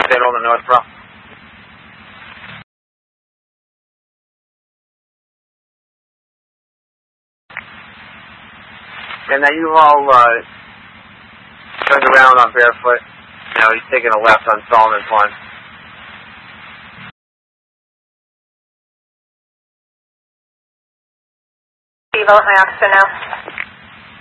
update on the north, bro. And now you've all turned around on Barefoot. Now he's taking a left on Solomon Pond. Steve, I'll let my officer know.